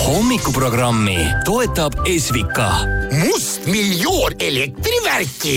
Hommikuprogrammi toetab Esvika. Mustmiljoon elektrivärki.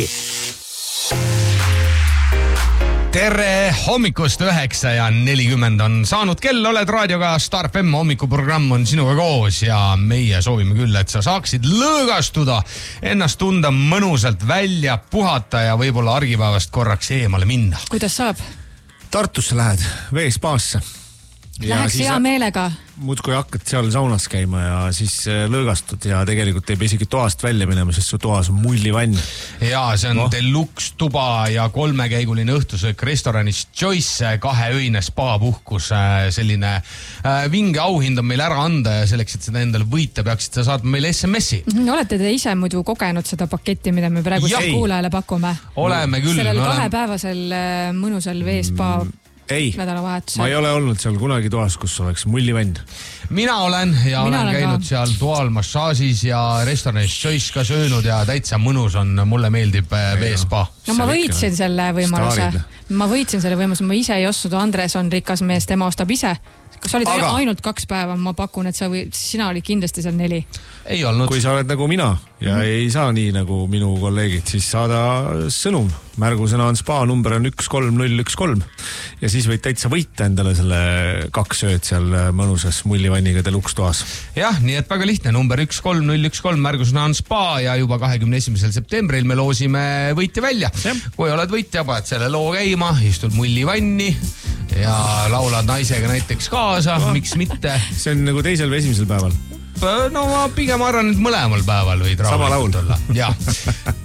Tere hommikust 9:40 on saanud kell, oled raadioga Star FM, hommikuprogramm on sinuga koos ja meie soovime küll, et sa saaksid lõõgastuda, ennast tunda mõnusalt välja, puhata ja võib-olla argipäevast korraks eemale minna. Kuidas saab? Tartusse lähed, veespaasse. Läheks hea meelega. Muudkui hakkad seal saunas käima ja siis lõõgastud ja tegelikult ei pea isegi toast välja minema, sest su toas on mullivann. Ja see on deluxe tuba ja 3-käiguline õhtusöök restoranis Choice, 2-öine spa-puhkus, selline vinge auhind on meil ära anda ja selleks, et seda endale võita, peaksid sa saatma meile SMS-i. Olete te ise muidu kogenud seda paketti, mida me praegu kuulajale pakume? Oleme küll. Sellel 2-päevasel mõnusal veespa nädalavahetusel. Ma ei ole olnud seal kunagi toas, kus oleks mullivann. Mina olen käinud seal toal massaažis ja restoranis Choice ka söönud ja täitsa mõnus on, mulle meeldib veespa. No ma võitsin selle võimaluse. Ma ise ei ostnud, Andres on rikas mees, tema ostab ise. Kas olid ainult 2 päeva, ma pakun, et sina olid kindlasti seal 4. Ei olnud. Kui sa oled nagu mina ja ei saa nii nagu minu kolleegid, siis saada sõnum. Märgusõna on spa, number on 13013 ja siis võid täitsa võita endale selle 2 ööd seal mõnusas mullivanniga deluxe toas. Jah, nii et väga lihtne, number 13013, märgusõna on spa ja juba 21. septembril me loosime võitja välja. Kui oled võitja, paned selle loo käima, istud mullivanni ja laulad naisega näiteks kaasa, miks mitte. See on nagu 2. või 1. päeval? No ma pigem arvan, et mõlemal päeval võid rahulikult olla.